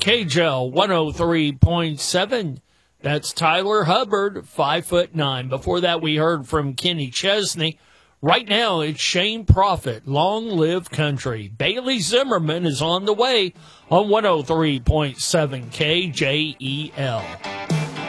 KJL 103.7. That's Tyler Hubbard, 5'9". Before that, we heard from Kenny Chesney. Right now, it's Shane Prophet, Long Live Country. Bailey Zimmerman is on the way on 103.7 KJEL.